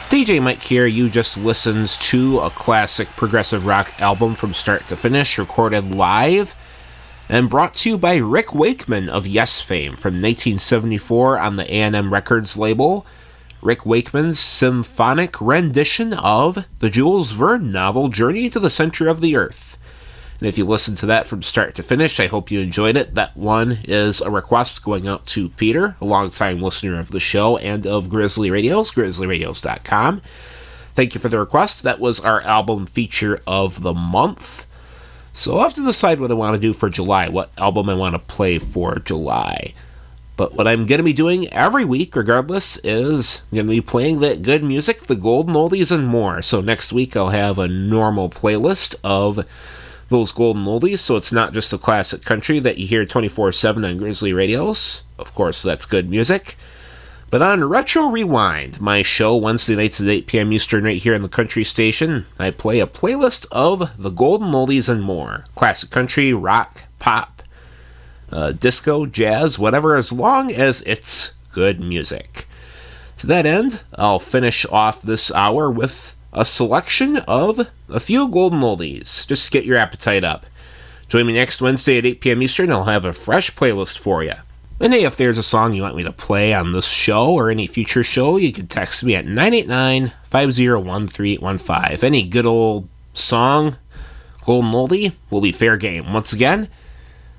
DJ Mike here. You just listened to a classic progressive rock album from start to finish, recorded live and brought to you by Rick Wakeman of Yes fame from 1974 on the A&M Records label. Rick Wakeman's symphonic rendition of the Jules Verne novel Journey to the Center of the Earth. And if you listened to that from start to finish, I hope you enjoyed it. That one is a request going out to Peter, a longtime listener of the show and of Grizzly Radios, grizzlyradios.com. Thank you for the request. That was our album feature of the month. So I'll have to decide what I want to do for July, what album I want to play for July. But what I'm going to be doing every week, regardless, is I'm going to be playing that good music, the golden oldies and more. So next week I'll have a normal playlist of those golden oldies, so it's not just the classic country that you hear 24/7 on Grizzly Radios. Of course, that's good music. But on Retro Rewind, my show, Wednesday nights at 8 p.m. Eastern right here on the country station, I play a playlist of the golden oldies and more. Classic country, rock, pop, disco, jazz, whatever, as long as it's good music. To that end, I'll finish off this hour with a selection of a few golden oldies, just to get your appetite up. Join me next Wednesday at 8 p.m. Eastern, I'll have a fresh playlist for you. And hey, if there's a song you want me to play on this show or any future show, you can text me at 989-501-3815. Any good old song, golden oldie, will be fair game. Once again,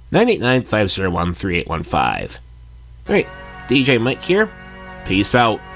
989-501-3815. Alright, DJ Mike here. Peace out.